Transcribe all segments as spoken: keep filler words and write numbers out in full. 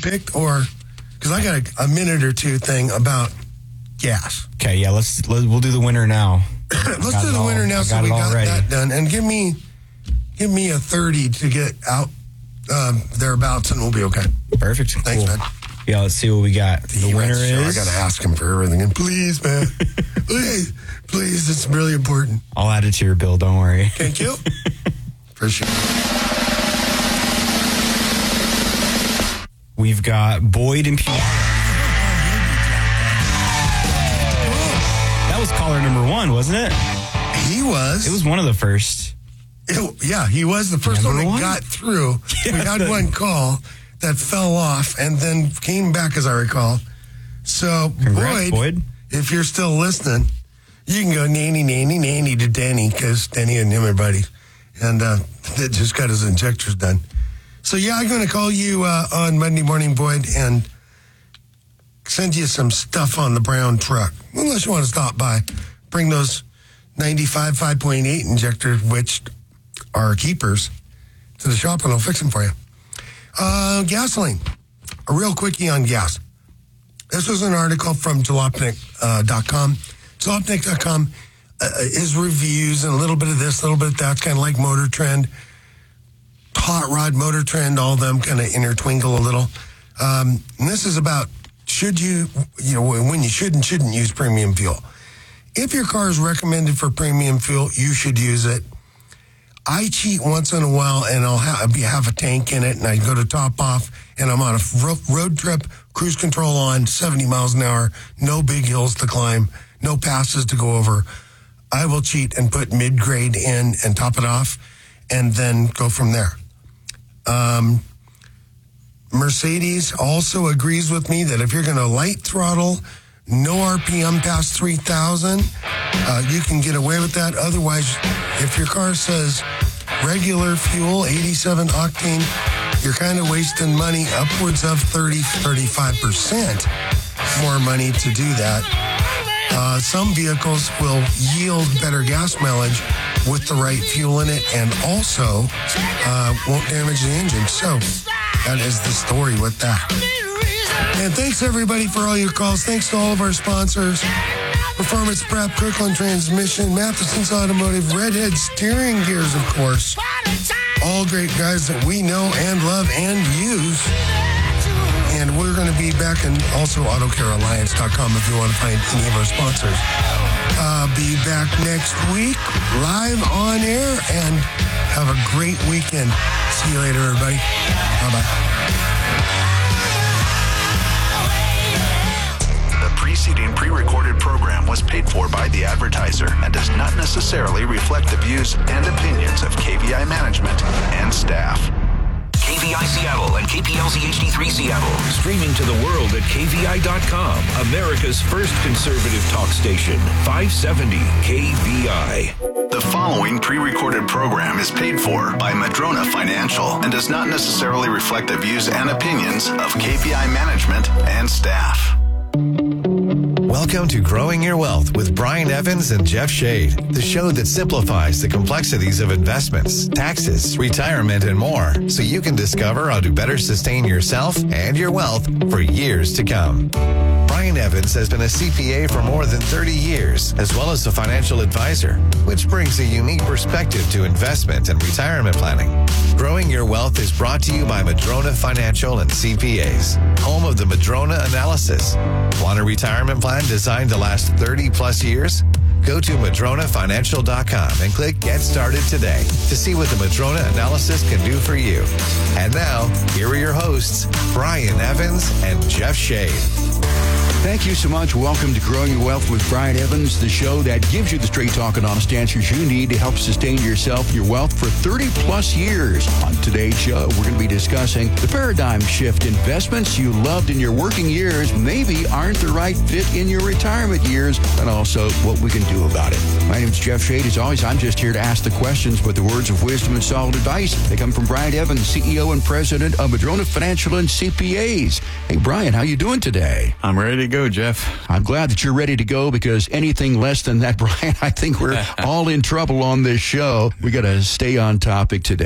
picked, or because I got a, a minute or two thing about gas. Okay, yeah, let's, let's we'll do the winner now. Let's do the all, winner now, so we got ready. that done. And give me give me a thirty to get out uh, thereabouts, and we'll be okay. Perfect. Thanks, cool. man. Yeah, let's see what we got. The, the winner show. is. I got to ask him for everything. And please, man, please, please, it's really important. I'll add it to your bill. Don't worry. Thank you. Appreciate it. We've got Boyd and Puyallup. That was caller number one, wasn't it? He was. It was one of the first. It, yeah, he was the first number one that one? got through. Yeah, we had the... one call that fell off and then came back, as I recall. So, Congrats, Boyd, Boyd, if you're still listening, you can go nanny, nanny, nanny to Denny, because Denny and him are buddies. And uh, that just got his injectors done. So, yeah, I'm going to call you uh, on Monday morning, Boyd, and send you some stuff on the brown truck. Unless you want to stop by. Bring those ninety-five five point eight injectors, which are keepers, to the shop, and I'll fix them for you. Uh, gasoline. A real quickie on gas. This was an article from jalopnik dot com. jalopnik dot com uh, is reviews and a little bit of this, a little bit of that. It's kind of like Motor Trend. Hot Rod, Motor Trend, all of them kind of intertwingle a little. Um, and this is about should you, you know, when you should and shouldn't use premium fuel. If your car is recommended for premium fuel, you should use it. I cheat once in a while, and I'll have, have a tank in it, and I go to top off, and I'm on a road trip, cruise control on, seventy miles an hour, no big hills to climb, no passes to go over. I will cheat and put mid-grade in and top it off, and then go from there. Um, Mercedes also agrees with me that if you're going to light throttle, no R P M past three thousand, uh, you can get away with that. Otherwise, if your car says regular fuel, eighty-seven octane, you're kind of wasting money, upwards of thirty, thirty-five percent more money to do that. Uh, some vehicles will yield better gas mileage with the right fuel in it, and also uh, won't damage the engine. So that is the story with that. And thanks, everybody, for all your calls. Thanks to all of our sponsors. Performance Prep, Kirkland Transmission, Matheson's Automotive, Redhead Steering Gears, of course. All great guys that we know and love and use. And we're going to be back, and also auto care alliance dot com if you want to find any of our sponsors. Uh, be back next week, live on air, and have a great weekend. See you later, everybody. Bye-bye. Preceding pre-recorded program was paid for by the advertiser and does not necessarily reflect the views and opinions of K V I management and staff. K V I Seattle and K P L Z H D three Seattle. Streaming to the world at K V I dot com. America's first conservative talk station. five seventy K V I. The following pre-recorded program is paid for by Madrona Financial and does not necessarily reflect the views and opinions of K V I management and staff. Welcome to Growing Your Wealth with Brian Evans and Jeff Shade, the show that simplifies the complexities of investments, taxes, retirement, and more, so you can discover how to better sustain yourself and your wealth for years to come. Brian Evans has been a C P A for more than thirty years, as well as a financial advisor, which brings a unique perspective to investment and retirement planning. Growing Your Wealth is brought to you by Madrona Financial and C P As, home of the Madrona Analysis. Want a retirement plan designed to last thirty plus years? Go to Madrona Financial dot com and click Get Started today to see what the Madrona Analysis can do for you. And now, here are your hosts, Brian Evans and Jeff Shade. Thank you so much. Welcome to Growing Your Wealth with Brian Evans, the show that gives you the straight talk and honest answers you need to help sustain yourself and your wealth for thirty plus years. On today's show, we're going to be discussing the paradigm shift. Investments you loved in your working years maybe aren't the right fit in your retirement years, and also what we can do about it. My name is Jeff Shade. As always, I'm just here to ask the questions, but the words of wisdom and solid advice, they come from Brian Evans, C E O and President of Madrona Financial and C P As. Hey, Brian, how you doing today? I'm ready to go, Jeff. I'm glad that you're ready to go, because anything less than that, Brian, I think we're all in trouble on this show. We got to stay on topic today.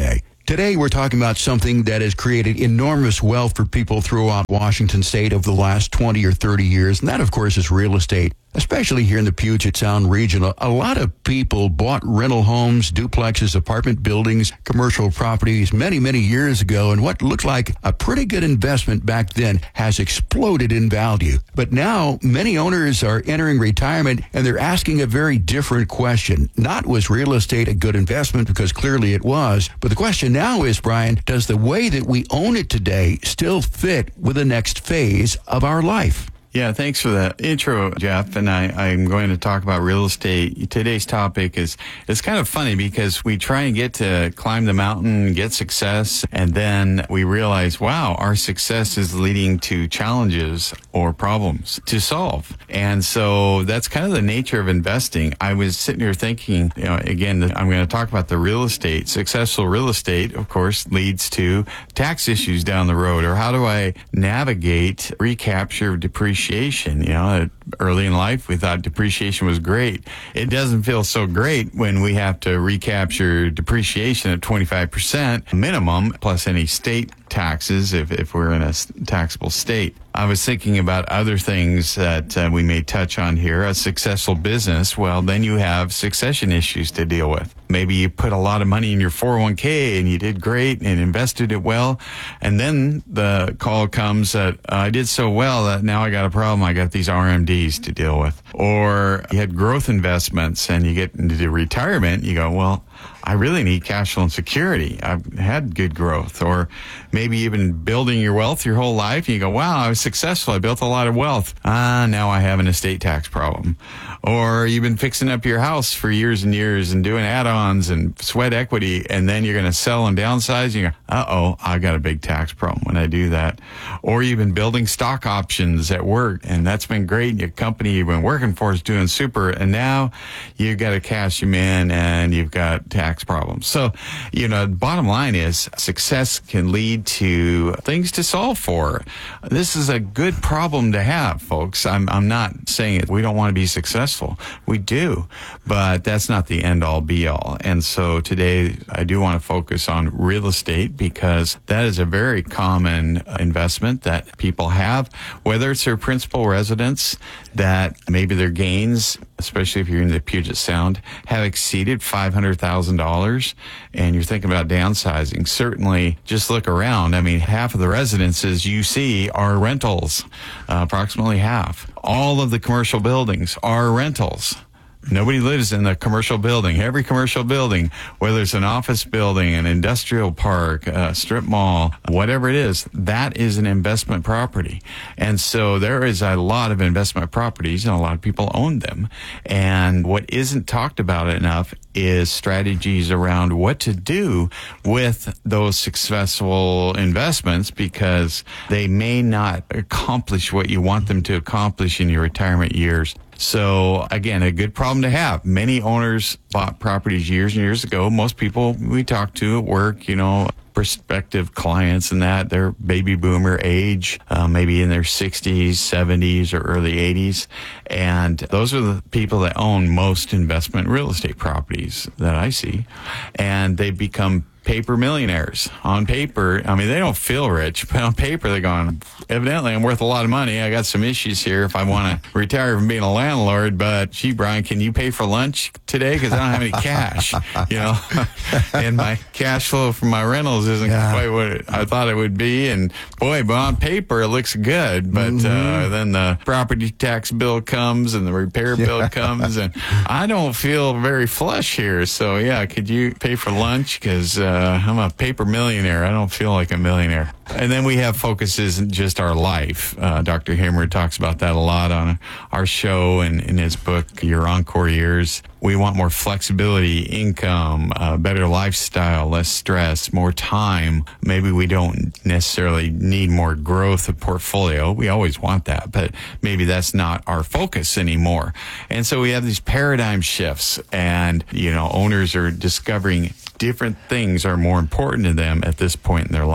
Today, we're talking about something that has created enormous wealth for people throughout Washington State over the last twenty or thirty years, and that, of course, is real estate. Especially here in the Puget Sound region, a lot of people bought rental homes, duplexes, apartment buildings, commercial properties many, many years ago, and what looked like a pretty good investment back then has exploded in value. But now, many owners are entering retirement, and they're asking a very different question. Not was real estate a good investment, because clearly it was, but the question now is, Brian, does the way that we own it today still fit with the next phase of our life? Yeah, thanks for that intro, Jeff. And I, I'm going to talk about real estate. Today's topic is, it's kind of funny because we try and get to climb the mountain, get success, and then we realize, wow, our success is leading to challenges or problems to solve. And so that's kind of the nature of investing. I was sitting here thinking, you know, again, I'm going to talk about the real estate. Successful real estate, of course, leads to tax issues down the road, or how do I navigate recapture of depreciation? You know, early in life, we thought depreciation was great. It doesn't feel so great when we have to recapture depreciation at twenty-five percent minimum, plus any state taxes if, if we're in a taxable state. I was thinking about other things that uh, we may touch on here. A successful business, well, then you have succession issues to deal with. Maybe you put a lot of money in your four oh one k and you did great and invested it well, and then the call comes that uh, I did so well that now I got a problem. I got these R M Ds to deal with. Or you had growth investments and you get into retirement, you go, well, I really need cash flow and security. I've had good growth. Or maybe you've been building your wealth your whole life. And you go, wow, I was successful. I built a lot of wealth. Ah, now I have an estate tax problem. Or you've been fixing up your house for years and years and doing add-ons and sweat equity, and then you're going to sell and downsize. And you go, uh-oh, I got a big tax problem when I do that. Or you've been building stock options at work, and that's been great. Your company you've been working for is doing super, and now you've got to cash them in, and you've got tax problems. So, you know, bottom line is success can lead to things to solve for. This is a good problem to have, folks. I'm, I'm not saying it. We don't want to be successful. We do, but that's not the end all be all. And so today I do want to focus on real estate because that is a very common investment that people have, whether it's their principal residence, that maybe their gains, especially if you're in the Puget Sound, have exceeded five hundred thousand dollars and you're thinking about downsizing. Certainly, just look around. I mean, half of the residences you see are rentals, uh, approximately half. All of the commercial buildings are rentals. Nobody lives in a commercial building. Every commercial building, whether it's an office building, an industrial park, a strip mall, whatever it is, that is an investment property. And so there is a lot of investment properties, and a lot of people own them. And what isn't talked about enough is strategies around what to do with those successful investments, because they may not accomplish what you want them to accomplish in your retirement years. So, again, a good problem to have. Many owners bought properties years and years ago. Most people we talk to at work, you know, prospective clients and that, they're baby boomer age, uh, maybe in their sixties, seventies, or early eighties. And those are the people that own most investment real estate properties that I see. And they become paper millionaires. On paper, I mean, they don't feel rich, but on paper, they're going, evidently, I'm worth a lot of money. I got some issues here if I want to retire from being a landlord, but gee, Brian, can you pay for lunch today? Because I don't have any cash, you know, and my cash flow from my rentals isn't yeah. quite what I thought it would be. And boy, but on paper, it looks good. But mm-hmm. uh, then the property tax bill comes and the repair yeah. bill comes, and I don't feel very flush here. So, yeah, could you pay for lunch? Because uh, Uh, I'm a paper millionaire. I don't feel like a millionaire. And then we have focuses in just our life. Uh, Doctor Himmer talks about that a lot on our show and in his book, Your Encore Years. We want more flexibility, income, uh, better lifestyle, less stress, more time. Maybe we don't necessarily need more growth of portfolio. We always want that, but maybe that's not our focus anymore. And so we have these paradigm shifts, and, you know, owners are discovering different things are more important to them at this point in their life.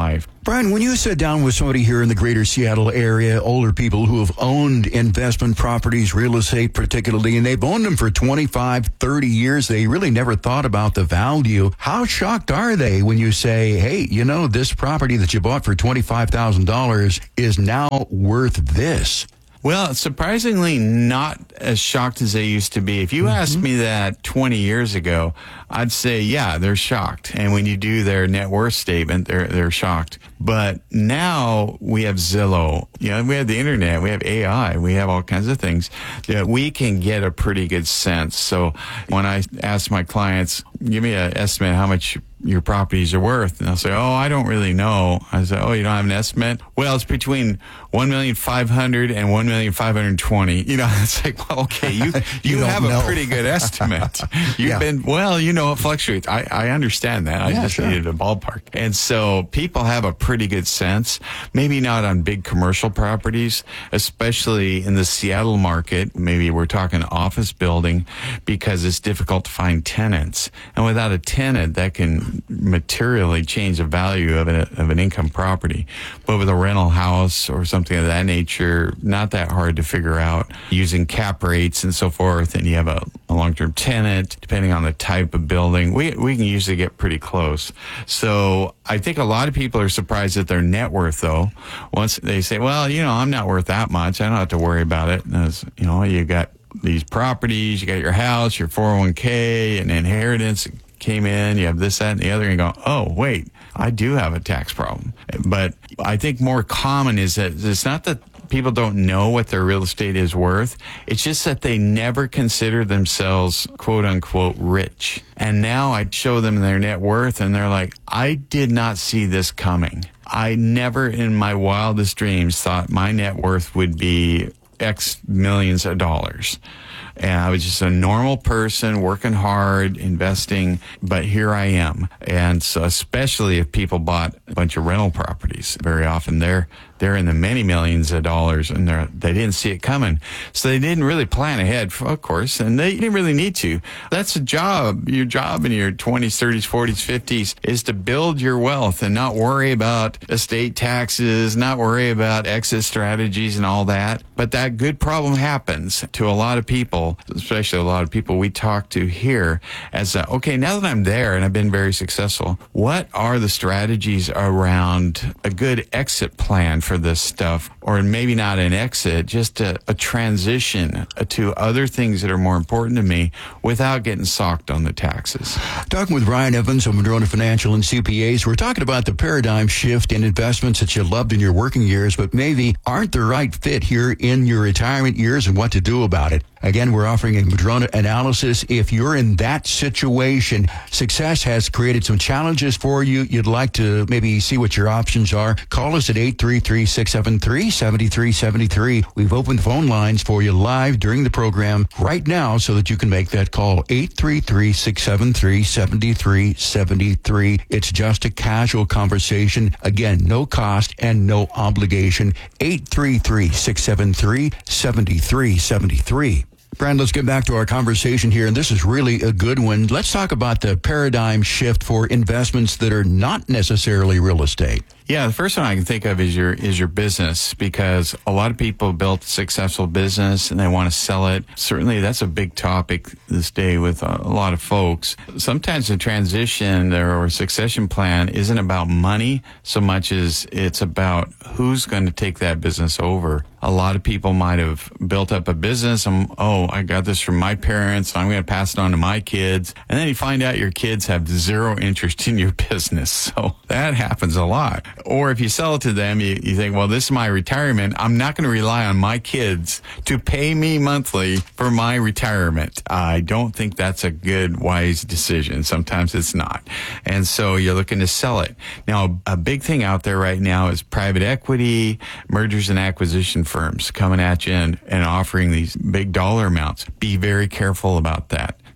Brian, when you sit down with somebody here in the greater Seattle area, older people who have owned investment properties, real estate particularly, and they've owned them for twenty-five, thirty years, they really never thought about the value. How shocked are they when you say, hey, you know, this property that you bought for twenty-five thousand dollars is now worth this? Well, surprisingly not as shocked as they used to be. If you mm-hmm. asked me that twenty years ago, I'd say, yeah, they're shocked. And when you do their net worth statement, they're they're shocked. But now we have Zillow, you know, we have the internet, we have A I, we have all kinds of things that we can get a pretty good sense. So when I ask my clients, give me an estimate how much your properties are worth, and they'll say, oh, I don't really know. I say, oh, you don't have an estimate? Well, it's between one million five hundred and one million five hundred twenty. You know, it's like, well, okay, you you, you have know. a pretty good estimate. You've yeah. been, well, you know, it fluctuates. I, I understand that. I yeah, just sure. needed a ballpark. And so people have a pretty good sense, maybe not on big commercial properties, especially in the Seattle market. Maybe we're talking office building because it's difficult to find tenants. And without a tenant, that can materially change the value of, a, of an income property. But with a rental house or something of that nature, not that hard to figure out using cap rates and so forth. And you have a, a long-term tenant, depending on the type of building, we, we can usually get pretty close. So I think a lot of people are surprised at their net worth, though. Once they say, well, you know, I'm not worth that much. I don't have to worry about it. And as, you know, you got these properties, you got your house, your four oh one k, and inheritance came in, you have this, that, and the other, and you go, oh, wait, I do have a tax problem. But I think more common is that it's not that people don't know what their real estate is worth. It's just that they never consider themselves, quote unquote, rich. And now I show them their net worth, and they're like, I did not see this coming. I never in my wildest dreams thought my net worth would be X millions of dollars. And I was just a normal person working hard, investing, but here I am. And so especially if people bought a bunch of rental properties, very often they're they're in the many millions of dollars, and they they didn't see it coming. So they didn't really plan ahead, of course, and they didn't really need to. That's a job. Your job in your twenties, thirties, forties, fifties is to build your wealth and not worry about estate taxes, not worry about exit strategies and all that. But that good problem happens to a lot of people, especially a lot of people we talk to here, as, a, okay, now that I'm there and I've been very successful, what are the strategies around a good exit plan for this stuff? Or maybe not an exit, just a, a transition to other things that are more important to me without getting socked on the taxes. Talking with Brian Evans of Madrona Financial and C P As, we're talking about the paradigm shift in investments that you loved in your working years, but maybe aren't the right fit here in your retirement years, and what to do about it. Again, we're offering a Madrona analysis. If you're in that situation, success has created some challenges for you. You'd like to maybe see what your options are. Call us at eight three three, six seven three, seven three seven three. We've opened phone lines for you live during the program right now so that you can make that call. eight three three, six seven three, seven three seven three. It's just a casual conversation. Again, no cost and no obligation. eight three three, six seven three, seven three seven three. Brian, let's get back to our conversation here, and this is really a good one. Let's talk about the paradigm shift for investments that are not necessarily real estate. Yeah, the first one I can think of is your is your business, because a lot of people built a successful business and they want to sell it. Certainly, that's a big topic this day with a, a lot of folks. Sometimes the transition or succession plan isn't about money so much as it's about who's going to take that business over. A lot of people might have built up a business and, oh, I got this from my parents, I'm going to pass it on to my kids. And then you find out your kids have zero interest in your business. So that happens a lot. Or if you sell it to them, you, you think, well, this is my retirement. I'm not going to rely on my kids to pay me monthly for my retirement. I don't think that's a good, wise decision. Sometimes it's not. And so you're looking to sell it. Now, a big thing out there right now is private equity, mergers and acquisition firms coming at you and, and offering these big dollar amounts. Be very careful about that.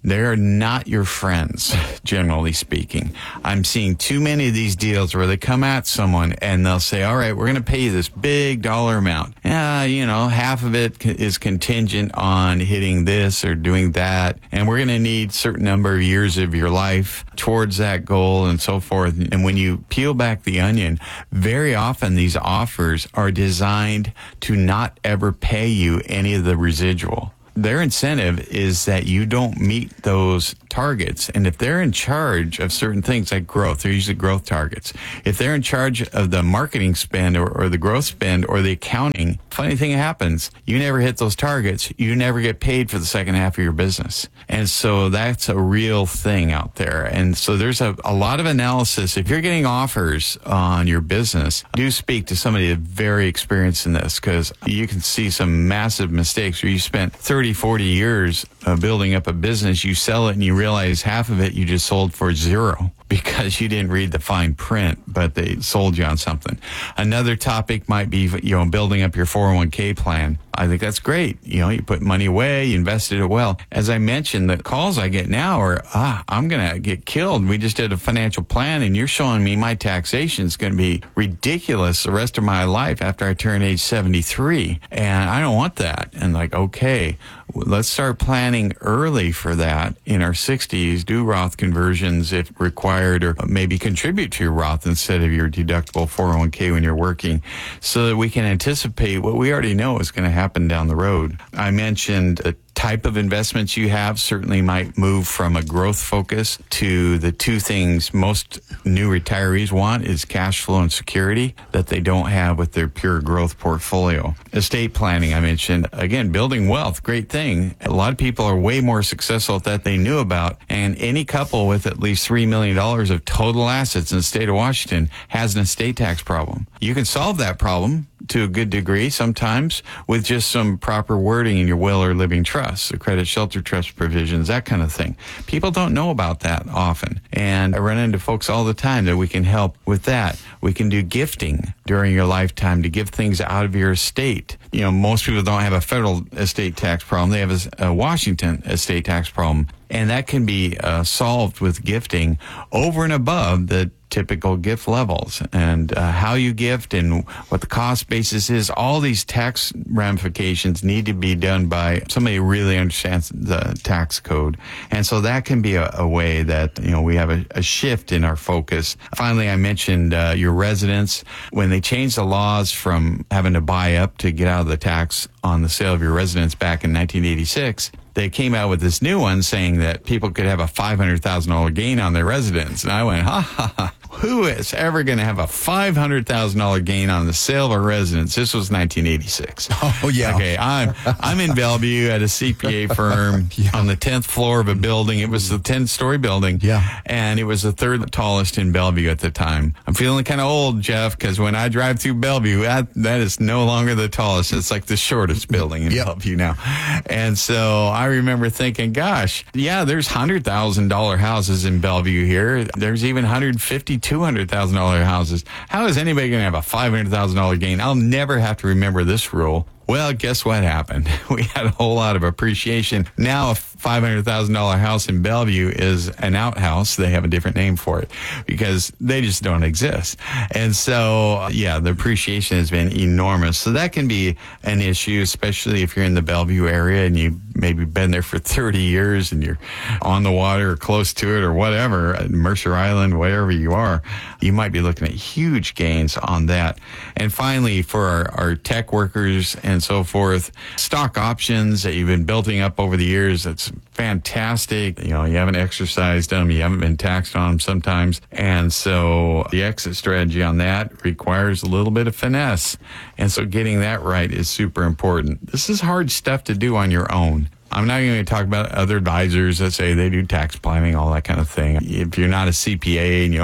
they're not your friends, generally speaking. I'm seeing too many of these deals where they come at someone and they'll say, all right, we're going to pay you this big dollar amount. Yeah, you know, half of it is contingent on hitting this or doing that. And we're going to need a certain number of years of your life towards that goal and so forth. And when you peel back the onion, very often these offers are designed to not ever pay you any of the residual. Their incentive is that you don't meet those targets. And if they're in charge of certain things like growth, they're usually growth targets. If they're in charge of the marketing spend or, or the growth spend or the accounting, funny thing happens. You never hit those targets. You never get paid for the second half of your business. And so that's a real thing out there. And so there's a, a lot of analysis. If you're getting offers on your business, do speak to somebody that's very experienced in this, because you can see some massive mistakes where you spent thirty, forty years uh, building up a business. You sell it and you realize half of it you just sold for zero because you didn't read the fine print, but they sold you on something. Another topic might be, you know, building up your four oh one k plan. I think that's great. You know, you put money away, you invested it well. As I mentioned, the calls I get now are, ah, I'm going to get killed. We just did a financial plan and you're showing me my taxation is going to be ridiculous the rest of my life after I turn age seventy-three. And I don't want that. And like, okay, let's start planning early for that in our sixties. Do Roth conversions if required, or maybe contribute to your Roth instead of your deductible four oh one k when you're working, so that we can anticipate what we already know is going to happen down the road. I mentioned the type of investments you have certainly might move from a growth focus to the two things most new retirees want is cash flow and security that they don't have with their pure growth portfolio. Estate planning, I mentioned. Again, building wealth, great thing. A lot of people are way more successful at that than they knew about. And any couple with at least three million dollars of total assets in the state of Washington has an estate tax problem. You can solve that problem to a good degree sometimes with just some proper wording in your will or living trust, the credit shelter trust provisions, that kind of thing. People don't know about that often. And I run into folks all the time that we can help with that. We can do gifting during your lifetime to give things out of your estate. You know, most people don't have a federal estate tax problem. They have a, a Washington estate tax problem. And that can be uh, solved with gifting over and above the typical gift levels, and uh, how you gift and what the cost basis is. All these tax ramifications need to be done by somebody who really understands the tax code. And so that can be a, a way that, you know, we have a, a shift in our focus. Finally, I mentioned uh, your residence. When they changed the laws from having to buy up to get out of the tax on the sale of your residence back in nineteen eighty-six, they came out with this new one saying that people could have a five hundred thousand dollars gain on their residence. And I went, ha, ha, ha. Who is ever going to have a five hundred thousand dollars gain on the sale of a residence? This was nineteen eighty-six. Oh, yeah. Okay, I'm I'm in Bellevue at a C P A firm yeah. on the tenth floor of a building. It was the ten-story building. Yeah. And it was the third tallest in Bellevue at the time. I'm feeling kind of old, Jeff, because when I drive through Bellevue, that, that is no longer the tallest. It's like the shortest building in yep. Bellevue now. And so I remember thinking, gosh, yeah, there's one hundred thousand dollars houses in Bellevue here. There's even one hundred fifty thousand dollars, two hundred thousand dollars houses. How is anybody going to have a five hundred thousand dollars gain? I'll never have to remember this rule. Well, guess what happened? We had a whole lot of appreciation. Now a five hundred thousand dollars house in Bellevue is an outhouse. They have a different name for it because they just don't exist. And so, yeah, the appreciation has been enormous. So that can be an issue, especially if you're in the Bellevue area and you've maybe been there for thirty years and you're on the water or close to it or whatever, Mercer Island, wherever you are. You might be looking at huge gains on that. And finally, for our, our tech workers and so forth, stock options that you've been building up over the years, that's fantastic. You know, you haven't exercised them, you haven't been taxed on them sometimes. And so the exit strategy on that requires a little bit of finesse. And so getting that right is super important. This is hard stuff to do on your own. I'm not going to talk about other advisors that say they do tax planning, all that kind of thing. If you're not a C P A and you don't have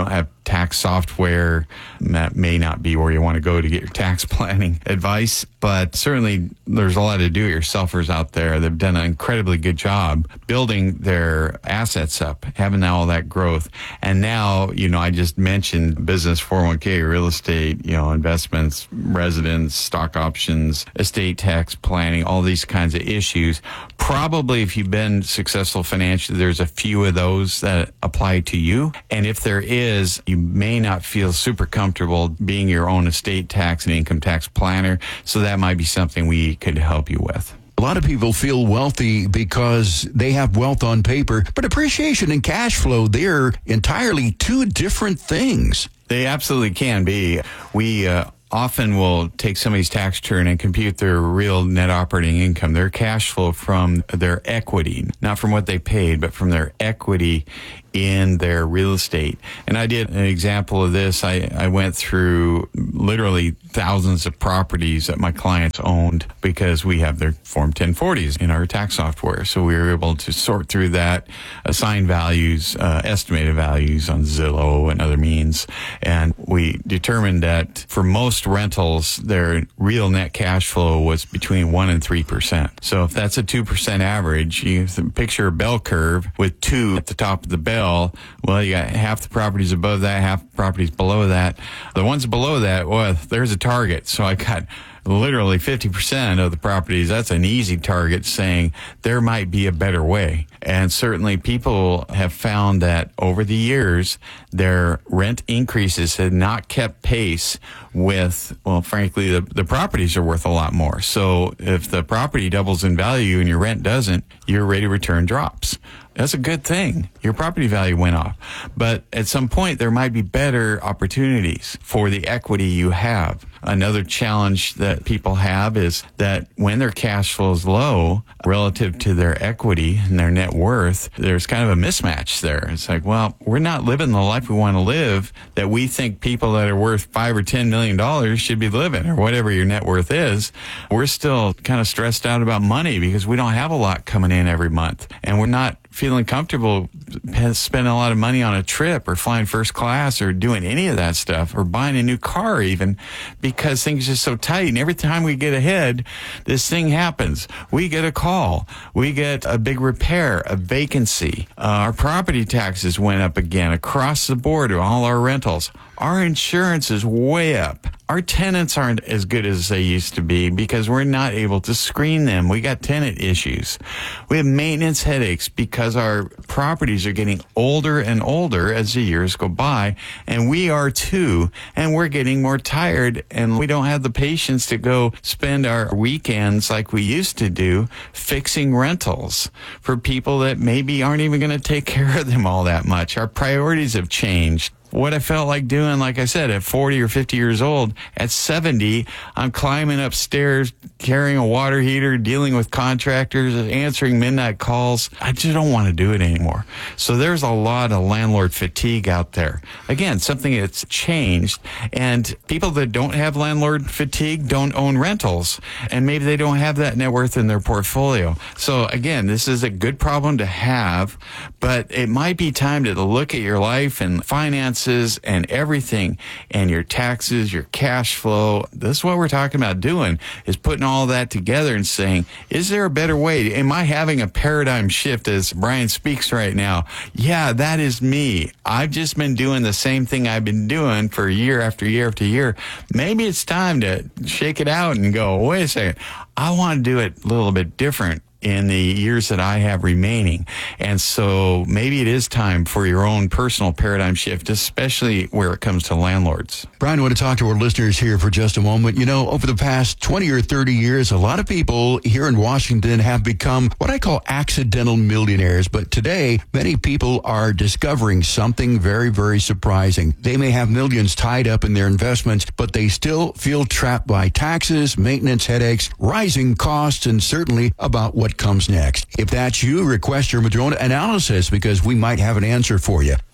tax software. That may not be where you want to go to get your tax planning advice, but certainly there's a lot of do-it-yourselfers out there that have done an incredibly good job building their assets up, having all that growth. And now, you know, I just mentioned business, four oh one k, real estate, you know, investments, residence, stock options, estate tax planning, all these kinds of issues. Probably if you've been successful financially, there's a few of those that apply to you. And if there is, you may not feel super comfortable being your own estate tax and income tax planner. So that might be something we could help you with. A lot of people feel wealthy because they have wealth on paper, but appreciation and cash flow, they're entirely two different things. They absolutely can be. We uh, often will take somebody's tax return and compute their real net operating income, their cash flow from their equity, not from what they paid, but from their equity in their real estate. And I did an example of this. I, I went through literally thousands of properties that my clients owned because we have their Form ten forties in our tax software. So we were able to sort through that, assign values, uh, estimated values on Zillow and other means. And we determined that for most rentals, their real net cash flow was between one and three percent. So if that's a two percent average, you picture a bell curve with two at the top of the bell. Well, you got half the properties above that, half the properties below that. The ones below that, well, there's a target. So I got literally fifty percent of the properties. That's an easy target, saying there might be a better way. And certainly people have found that over the years, their rent increases had not kept pace with, well, frankly, the, the properties are worth a lot more. So if the property doubles in value and your rent doesn't, your rate of return drops. That's a good thing. Your property value went up. But at some point, there might be better opportunities for the equity you have. Another challenge that people have is that when their cash flow is low relative to their equity and their net worth, there's kind of a mismatch there. It's like, well, we're not living the life we want to live that we think people that are worth five or ten million dollars should be living, or whatever your net worth is. We're still kind of stressed out about money because we don't have a lot coming in every month, and we're not feeling comfortable spending a lot of money on a trip or flying first class or doing any of that stuff, or buying a new car even, because things are so tight. And every time we get ahead, this thing happens. We get a call. We get a big repair, a vacancy. Uh, our property taxes went up again across the board of all our rentals. Our insurance is way up. Our tenants aren't as good as they used to be because we're not able to screen them. We got tenant issues. We have maintenance headaches because our properties are getting older and older as the years go by, and we are too. And we're getting more tired, and we don't have the patience to go spend our weekends like we used to do fixing rentals for people that maybe aren't even going to take care of them all that much. Our priorities have changed. What I felt like doing, like I said, at forty or fifty years old, at seventy, I'm climbing upstairs, carrying a water heater, dealing with contractors, answering midnight calls. I just don't want to do it anymore. So there's a lot of landlord fatigue out there. Again, something that's changed. And people that don't have landlord fatigue don't own rentals. And maybe they don't have that net worth in their portfolio. So again, this is a good problem to have, but it might be time to look at your life and finances and everything, and your taxes, your cash flow. This is what we're talking about doing, is putting all that together and saying, is there a better way? Am I having a paradigm shift as Brian speaks right now? Yeah, that is me. I've just been doing the same thing I've been doing for year after year after year. Maybe it's time to shake it out and go, wait a second, I want to do it a little bit different in the years that I have remaining. And so maybe it is time for your own personal paradigm shift, especially where it comes to landlords. Brian, I want to talk to our listeners here for just a moment. You know, over the past twenty or thirty years, a lot of people here in Washington have become what I call accidental millionaires. But today, many people are discovering something very, very surprising. They may have millions tied up in their investments, but they still feel trapped by taxes, maintenance headaches, rising costs, and certainly about what comes next. If that's you, request your Madrona analysis because we might have an answer for you.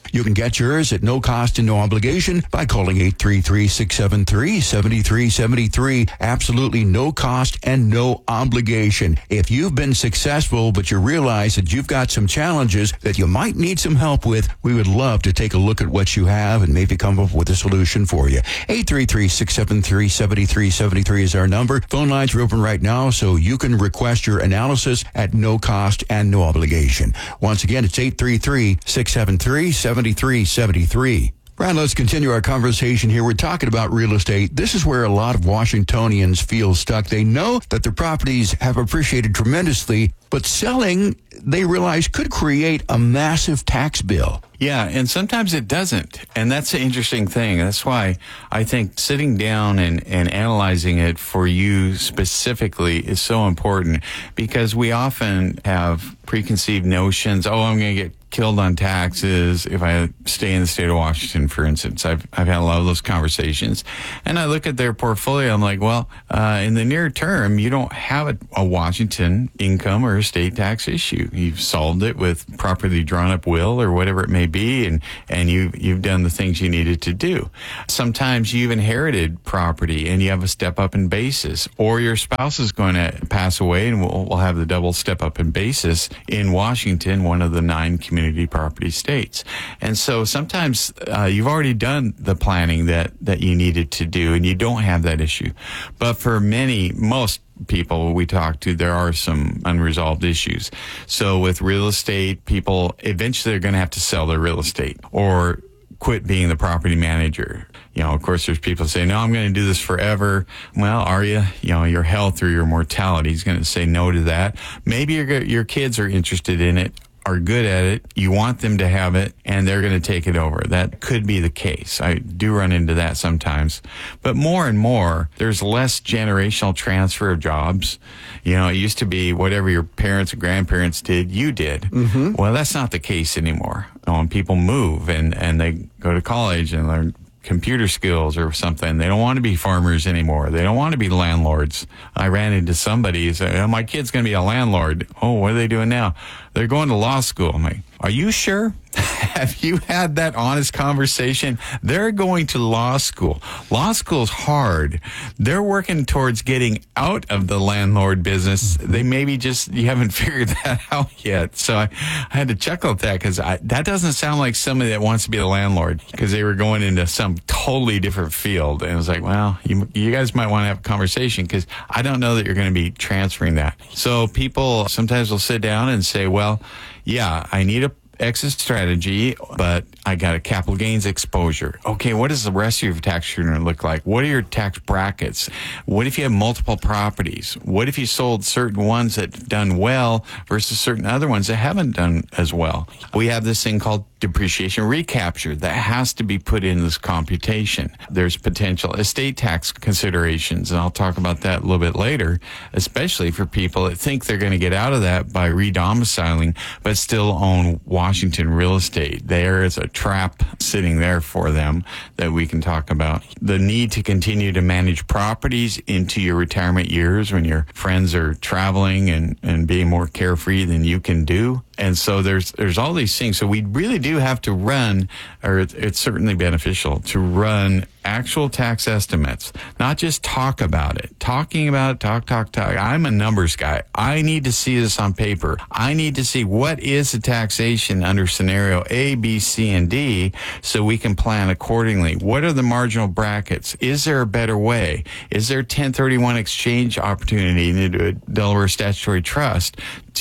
You can get yours at no cost and no obligation by calling eight three three, six seven three, seven three seven three. Absolutely no cost and no obligation. If you've been successful, but you realize that you've got some challenges that you might need some help with, we would love to take a look at what you have and maybe come up with a solution for you. eight three three, six seven three, seven three seven three is our number. Phone lines are open right now, so you can request your analysis at no cost and no obligation. Once again, it's eight three three, six seven three, seven three seven three. Brian, let's continue our conversation here. We're talking about real estate. This is where a lot of Washingtonians feel stuck. They know that their properties have appreciated tremendously, but selling, they realize, could create a massive tax bill. Yeah, and sometimes it doesn't. And that's the interesting thing. That's why I think sitting down and, and analyzing it for you specifically is so important, because we often have preconceived notions. Oh, I'm going to get killed on taxes if I stay in the state of Washington, for instance. I've I've had a lot of those conversations. And I look at their portfolio, I'm like, well, uh, in the near term, you don't have a, a Washington income or estate tax issue. You've solved it with properly drawn up will or whatever it may be, and, and you, you've done the things you needed to do. Sometimes you've inherited property and you have a step up in basis, or your spouse is going to pass away and we'll, we'll have the double step up in basis in Washington, one of the nine community property states. And so sometimes uh, you've already done the planning that, that you needed to do and you don't have that issue. But for many, most people we talk to, there are some unresolved issues. So with real estate, people eventually are going to have to sell their real estate or quit being the property manager. You know, of course, there's people say, no, I'm going to do this forever. Well, are you? You know, your health or your mortality is going to say no to that. Maybe your your kids are interested in it, are good at it, you want them to have it, and they're going to take it over. That could be the case. I do run into that sometimes. But more and more, there's less generational transfer of jobs. You know, it used to be whatever your parents or grandparents did, you did. Mm-hmm. Well, that's not the case anymore. You know, when people move and, and they go to college and learn computer skills or something, they don't want to be farmers anymore. They don't want to be landlords. I ran into somebody who said, oh, my kid's going to be a landlord. Oh, what are they doing now? They're going to law school. I'm like, are you sure? Have you had that honest conversation? They're going to law school. Law school's hard. They're working towards getting out of the landlord business. They maybe just, you haven't figured that out yet. So I, I had to chuckle at that, because that doesn't sound like somebody that wants to be a landlord, because they were going into some totally different field. And it was like, well, you, you guys might want to have a conversation, because I don't know that you're going to be transferring that. So people sometimes will sit down and say, well, yeah, I need a exit strategy, but I got a capital gains exposure. Okay, what does the rest of your tax return look like? What are your tax brackets? What if you have multiple properties? What if you sold certain ones that have done well versus certain other ones that haven't done as well? We have this thing called depreciation recapture that has to be put in this computation. There's potential estate tax considerations, and I'll talk about that a little bit later, especially for people that think they're going to get out of that by re-domiciling but still own Washington real estate. There is a trap sitting there for them that we can talk about. The need to continue to manage properties into your retirement years when your friends are traveling and, and being more carefree than you can do. And so there's there's all these things. So we really do have to run, or it's, it's certainly beneficial to run actual tax estimates, not just talk about it. Talking about it, talk, talk, talk. I'm a numbers guy. I need to see this on paper. I need to see what is the taxation under scenario A, B, C, and D, so we can plan accordingly. What are the marginal brackets? Is there a better way? Is there ten thirty-one exchange opportunity into a Delaware statutory trust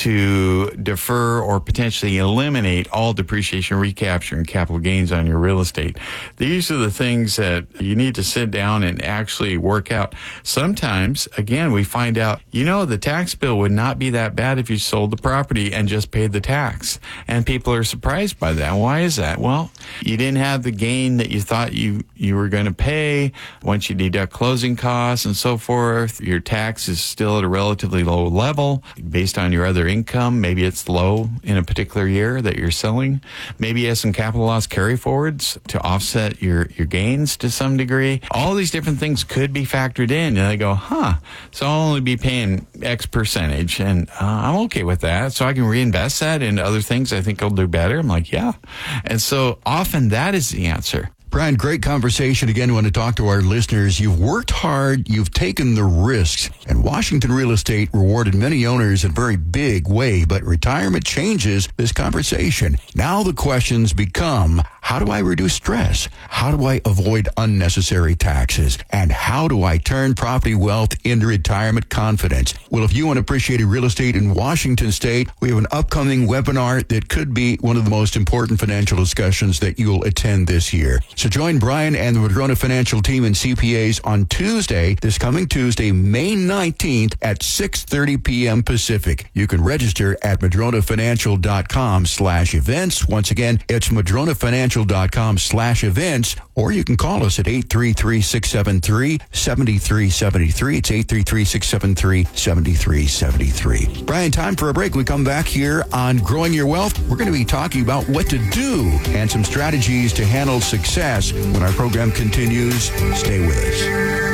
to defer or potentially eliminate all depreciation recapture and capital gains on your real estate? These are the things that you need to sit down and actually work out. Sometimes, again, we find out, you know, the tax bill would not be that bad if you sold the property and just paid the tax. And people are surprised by that. Why is that? Well, you didn't have the gain that you thought you, you were going to pay. Once you deduct closing costs and so forth, your tax is still at a relatively low level based on your other particular income. Maybe it's low in a particular year that you're selling. Maybe you have some capital loss carry forwards to offset your, your gains to some degree. All these different things could be factored in. And they go, huh, so I'll only be paying X percentage. And uh, I'm okay with that. So I can reinvest that into other things I think I'll do better. I'm like, yeah. And so often that is the answer. Brian, great conversation. Again, I want to talk to our listeners. You've worked hard. You've taken the risks. And Washington Real Estate rewarded many owners in a very big way. But retirement changes this conversation. Now the questions become, how do I reduce stress? How do I avoid unnecessary taxes? And how do I turn property wealth into retirement confidence? Well, if you want to appreciate real estate in Washington State, we have an upcoming webinar that could be one of the most important financial discussions that you'll attend this year. So join Brian and the Madrona Financial team and C P As on Tuesday, this coming Tuesday, May nineteenth at six thirty p.m. Pacific. You can register at madronafinancial.com slash events. Once again, it's madronafinancial.com slash events, or you can call us at eight three three, six seven three, seven three seven three. It's eight three three, six seven three, seven three seven three. Brian, time for a break. We come back here on Growing Your Wealth. We're going to be talking about what to do and some strategies to handle success when our program continues. Stay with us.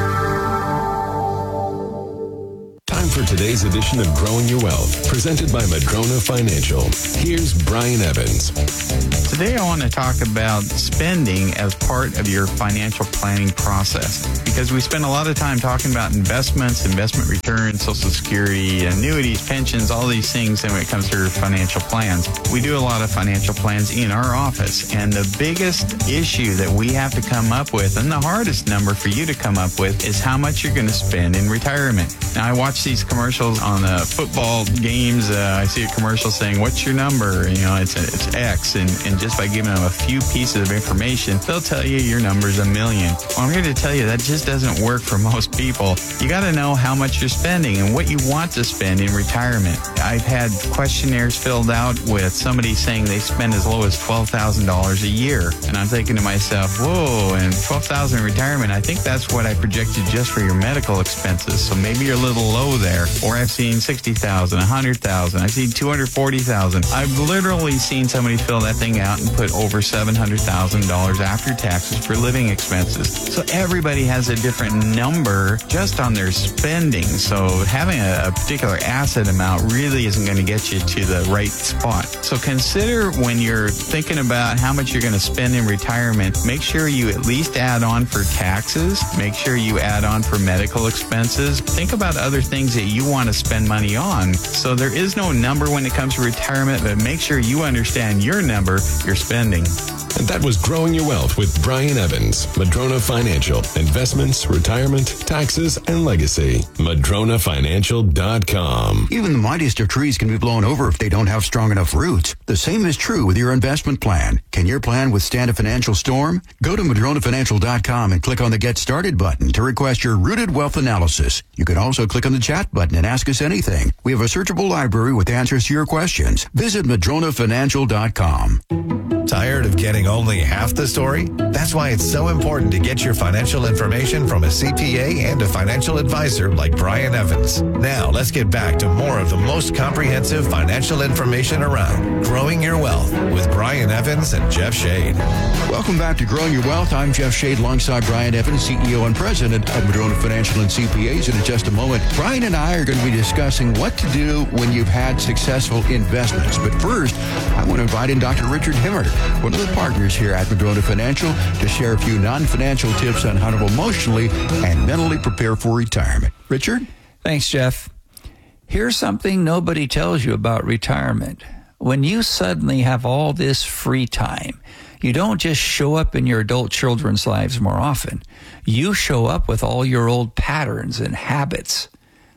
Time for today's edition of Growing Your Wealth, presented by Madrona Financial. Here's Brian Evans. Today I want to talk about spending as part of your financial planning process, because we spend a lot of time talking about investments, investment returns, Social Security, annuities, pensions, all these things, and when it comes to your financial plans. We do a lot of financial plans in our office, and the biggest issue that we have to come up with, and the hardest number for you to come up with, is how much you're going to spend in retirement. Now, I watch these commercials on the football games. Uh, I see a commercial saying, what's your number? You know, it's it's X, and, and just by giving them a few pieces of information, they'll tell you your number's a million. Well, I'm here to tell you that just doesn't work for most people. You got to know how much you're spending and what you want to spend in retirement. I've had questionnaires filled out with somebody saying they spend as low as twelve thousand dollars a year. And I'm thinking to myself, whoa, and twelve thousand dollars in retirement, I think that's what I projected just for your medical expenses. So maybe you're a little low there. Or I've seen sixty thousand dollars, one hundred thousand dollars. I've seen two hundred forty thousand dollars. I've literally seen somebody fill that thing out and put over seven hundred thousand dollars after taxes for living expenses. So everybody has a different number just on their spending. So having a, a particular asset amount really isn't going to get you to the right spot. So consider when you're thinking about how much you're going to spend in retirement, make sure you at least add on for taxes. Make sure you add on for medical expenses. Think about other things that you want to spend money on. So there is no number when it comes to retirement, but make sure you understand your number you're spending. And that was Growing Your Wealth with Brian Evans, Madrona Financial. Investments, retirement, taxes, and legacy. Madrona Financial dot com. Even the mightiest of trees can be blown over if they don't have strong enough roots. The same is true with your investment plan. Can your plan withstand a financial storm? Go to Madrona Financial dot com and click on the Get Started button to request your rooted wealth analysis. You can also click on the chat button and ask us anything. We have a searchable library with answers to your questions. Visit Madrona Financial dot com. Tired of getting only half the story? That's why it's so important to get your financial information from a C P A and a financial advisor like Brian Evans. Now, let's get back to more of the most comprehensive financial information around. Growing Your Wealth with Brian Evans and Jeff Shade. Welcome back to Growing Your Wealth. I'm Jeff Shade alongside Brian Evans, C E O and President of Madrona Financial and C P As. And in just a moment, Brian and I are going to be discussing what to do when you've had successful investments. But first, I want to invite in Doctor Richard Himmer, one of the partners here at Madrona Financial, to share a few non-financial tips on how to emotionally and mentally prepare for retirement. Richard? Thanks, Jeff. Here's something nobody tells you about retirement. When you suddenly have all this free time, you don't just show up in your adult children's lives more often. You show up with all your old patterns and habits.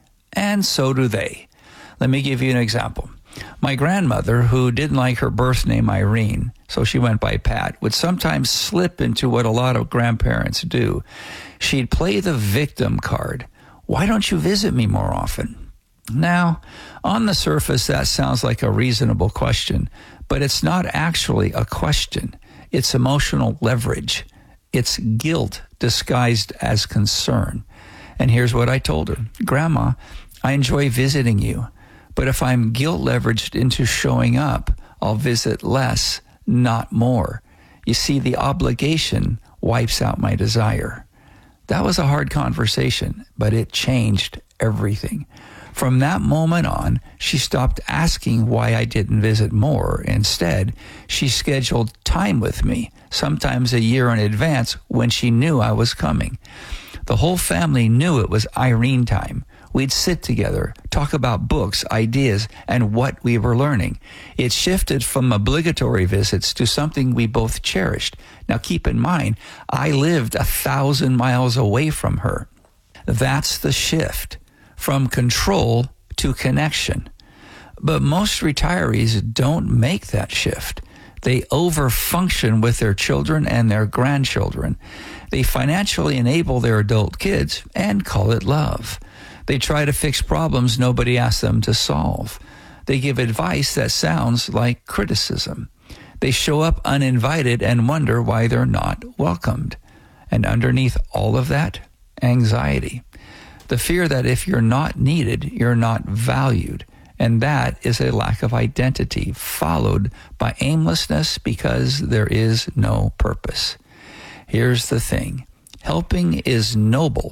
And so do they. Let me give you an example. My grandmother, who didn't like her birth name Irene, so she went by Pat, would sometimes slip into what a lot of grandparents do. She'd play the victim card. Why don't you visit me more often? Now, on the surface, that sounds like a reasonable question, but it's not actually a question. It's emotional leverage. It's guilt disguised as concern. And here's what I told her. Grandma, I enjoy visiting you, But if I'm guilt leveraged into showing up, I'll visit less, not more. You see, the obligation wipes out my desire. That was a hard conversation, but it changed everything. From that moment on, she stopped asking why I didn't visit more. Instead, she scheduled time with me, sometimes a year in advance, when she knew I was coming. The whole family knew it was Irene time. We'd sit together, talk about books, ideas, and what we were learning. It shifted from obligatory visits to something we both cherished. Now keep in mind, I lived a thousand miles away from her. That's the shift, from control to connection. But most retirees don't make that shift. They overfunction with their children and their grandchildren. They financially enable their adult kids and call it love. They try to fix problems nobody asked them to solve. They give advice that sounds like criticism. They show up uninvited and wonder why they're not welcomed. And underneath all of that, anxiety. The fear that if you're not needed, you're not valued. And that is a lack of identity, followed by aimlessness because there is no purpose. Here's the thing. Helping is noble.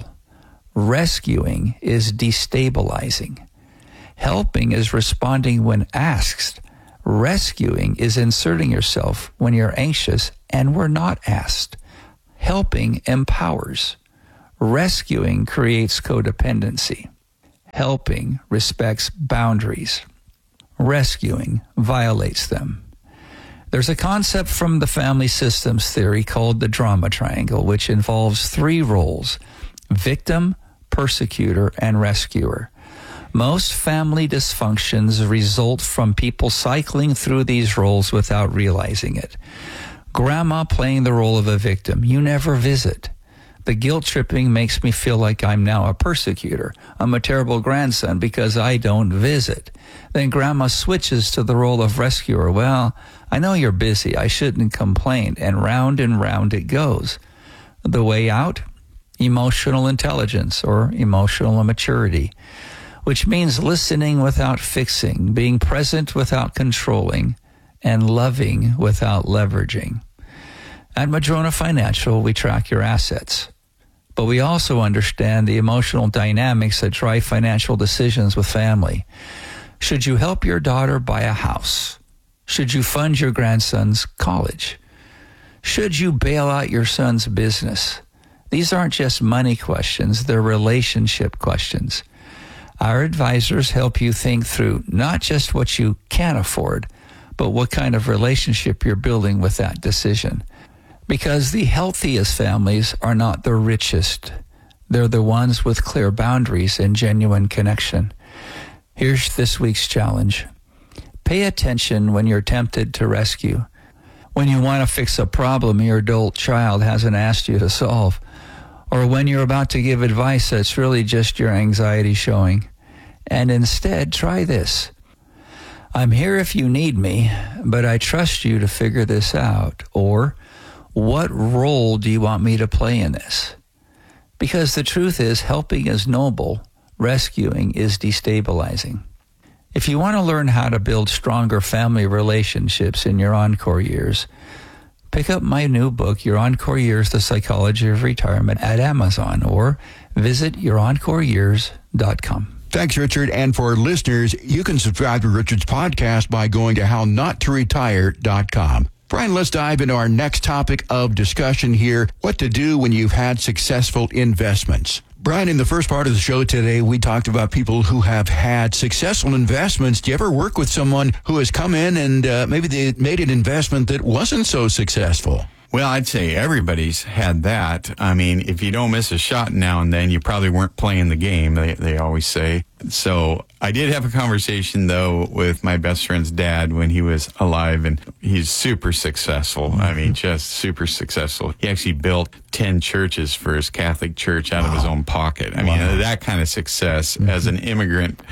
Rescuing is destabilizing. Helping is responding when asked. Rescuing is inserting yourself when you're anxious and we're not asked. Helping empowers. Rescuing creates codependency. Helping respects boundaries. Rescuing violates them. There's a concept from the family systems theory called the drama triangle, which involves three roles: victim, persecutor, and rescuer. Most family dysfunctions result from people cycling through these roles without realizing it. Grandma playing the role of a victim. You never visit. The guilt tripping makes me feel like I'm now a persecutor. I'm a terrible grandson because I don't visit. Then grandma switches to the role of rescuer. Well, I know you're busy. I shouldn't complain. And round and round it goes. The way out? Emotional intelligence or emotional immaturity, which means listening without fixing, being present without controlling, and loving without leveraging. At Madrona Financial, we track your assets, but we also understand the emotional dynamics that drive financial decisions with family. Should you help your daughter buy a house? Should you fund your grandson's college? Should you bail out your son's business? These aren't just money questions, they're relationship questions. Our advisors help you think through not just what you can afford, but what kind of relationship you're building with that decision. Because the healthiest families are not the richest. They're the ones with clear boundaries and genuine connection. Here's this week's challenge. Pay attention when you're tempted to rescue. When you want to fix a problem your adult child hasn't asked you to solve. Or when you're about to give advice that's really just your anxiety showing. And instead, try this. I'm here if you need me, but I trust you to figure this out. Or, what role do you want me to play in this? Because the truth is, helping is noble, rescuing is destabilizing. If you want to learn how to build stronger family relationships in your encore years, pick up my new book, Your Encore Years, The Psychology of Retirement, at Amazon, or visit your encore years dot com. Thanks, Richard. And for listeners, you can subscribe to Richard's podcast by going to how not to retire dot com. Brian, let's dive into our next topic of discussion here, what to do when you've had successful investments. Brian, in the first part of the show today, we talked about people who have had successful investments. Do you ever work with someone who has come in and uh, maybe they made an investment that wasn't so successful? Well, I'd say everybody's had that. I mean, if you don't miss a shot now and then, you probably weren't playing the game, they, they always say. So I did have a conversation, though, with my best friend's dad when he was alive, and he's super successful. Mm-hmm. I mean, just super successful. He actually built ten churches for his Catholic church out wow. of his own pocket. I wow. mean, that kind of success mm-hmm. as an immigrant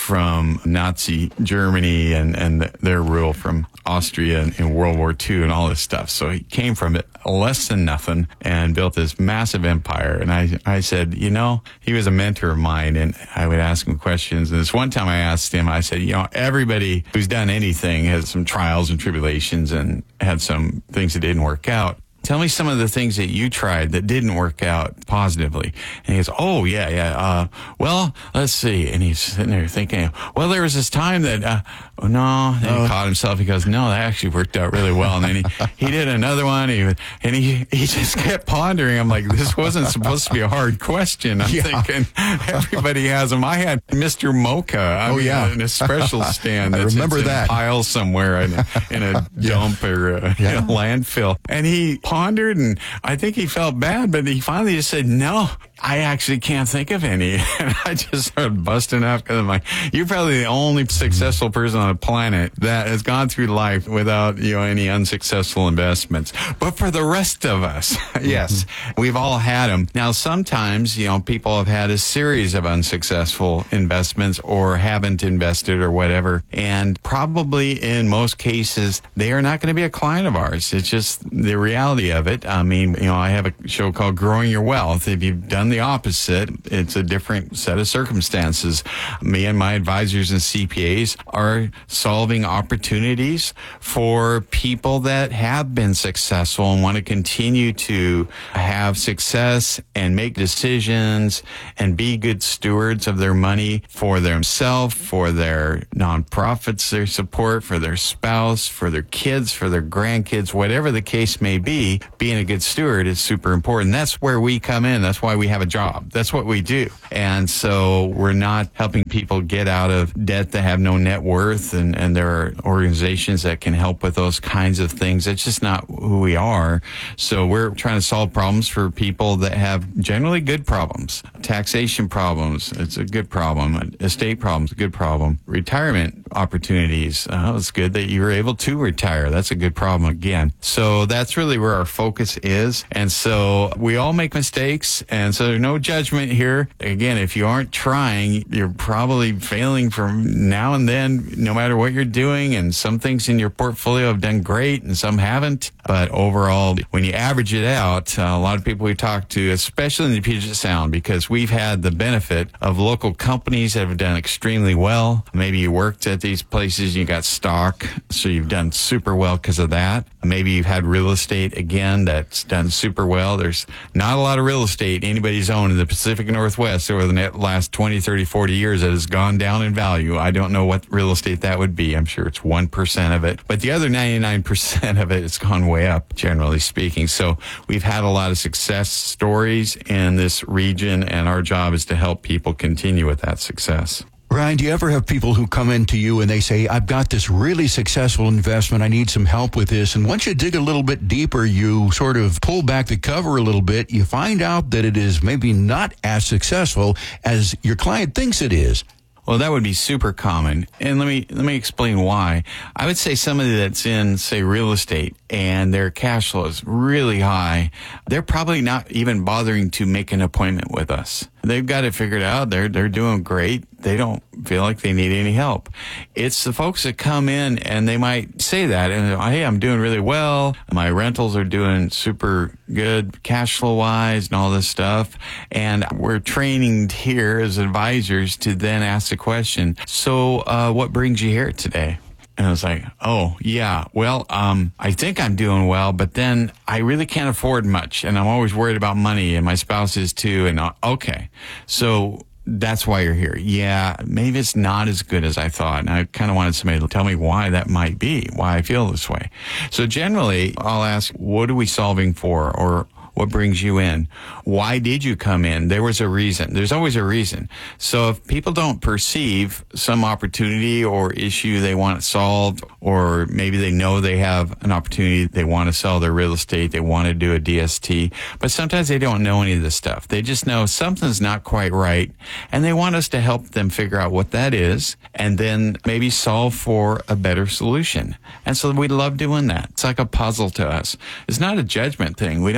from Nazi Germany and, and their rule from Austria in, in World War Two and all this stuff. So he came from it less than nothing and built this massive empire. And I, I said, you know, he was a mentor of mine, and I would ask him questions. And this one time I asked him, I said, you know, everybody who's done anything has some trials and tribulations and had some things that didn't work out. Tell me some of the things that you tried that didn't work out positively. And he goes, oh, yeah, yeah. Uh, well, let's see. And he's sitting there thinking, well, there was this time that, uh, oh, no. Then he caught himself. He goes, no, that actually worked out really well. And then he, he did another one. He, and he, he just kept pondering. I'm like, this wasn't supposed to be a hard question. I'm yeah. thinking everybody has them. I had Mister Mocha. I oh, mean, yeah. in a special stand. I That's remember in that. a pile somewhere in a, in a yeah. dump or a, yeah. in a landfill. And he pondered, and I think he felt bad, but he finally just said, no, I actually can't think of any. And I just started busting up because I'm like, you're probably the only successful person on the planet that has gone through life without, you know, any unsuccessful investments. But for the rest of us, yes, we've all had them. Now, sometimes, you know, people have had a series of unsuccessful investments or haven't invested or whatever. And probably in most cases, they are not going to be a client of ours. It's just the reality of it. I mean, you know, I have a show called Growing Your Wealth. If you've done the opposite, it's a different set of circumstances. Me and my advisors and C P As are solving opportunities for people that have been successful and want to continue to have success and make decisions and be good stewards of their money for themselves, for their nonprofits, their support, for their spouse, for their kids, for their grandkids, whatever the case may be. Being a good steward is super important. That's where we come in. That's why we have a job. That's what we do. And so we're not helping people get out of debt that have no net worth, and, and there are organizations that can help with those kinds of things. It's just not who we are. So we're trying to solve problems for people that have generally good problems. Taxation problems, it's a good problem. Estate problems, a good problem. Retirement opportunities, oh, it's good that you were able to retire. That's a good problem again. So that's really where our focus is. And so we all make mistakes, and so there's no judgment here. Again, if you aren't trying, you're probably failing from now and then, no matter what you're doing. And some things in your portfolio have done great and some haven't. But overall, when you average it out, uh, a lot of people we talk to, especially in the Puget Sound, because we've had the benefit of local companies that have done extremely well. Maybe you worked at these places, you got stock, so you've done super well because of that. Maybe you've had real estate, again, that's done super well. There's not a lot of real estate anybody's owned in the Pacific Northwest over the last twenty, thirty, forty years that has gone down in value. I don't know what real estate that would be. I'm sure it's one percent of it. But the other ninety-nine percent of it has gone way up, generally speaking. So we've had a lot of success stories in this region, and our job is to help people continue with that success. Brian, do you ever have people who come in to you and they say, I've got this really successful investment, I need some help with this? And once you dig a little bit deeper, you sort of pull back the cover a little bit, you find out that it is maybe not as successful as your client thinks it is. Well, that would be super common. And let me let me explain why. I would say somebody that's in, say, real estate and their cash flow is really high, they're probably not even bothering to make an appointment with us. They've got it figured out. They're they're doing great. They don't feel like they need any help. It's the folks that come in and they might say that, and hey, I'm doing really well. My rentals are doing super good cash flow wise and all this stuff. And we're training here as advisors to then ask the question, so uh, what brings you here today? And I was like, oh, yeah, well, um, I think I'm doing well, but then I really can't afford much. And I'm always worried about money, and my spouse is too. And uh, okay, so that's why you're here. Yeah, maybe it's not as good as I thought. And I kind of wanted somebody to tell me why that might be, why I feel this way. So generally, I'll ask, what are we solving for? Or what brings you in? Why did you come in? There was a reason. There's always a reason. So if people don't perceive some opportunity or issue they want solved, or maybe they know they have an opportunity, they want to sell their real estate, they want to do a D S T, but sometimes they don't know any of this stuff. They just know something's not quite right, and they want us to help them figure out what that is, and then maybe solve for a better solution. And so we love doing that. It's like a puzzle to us. It's not a judgment thing. We don't go,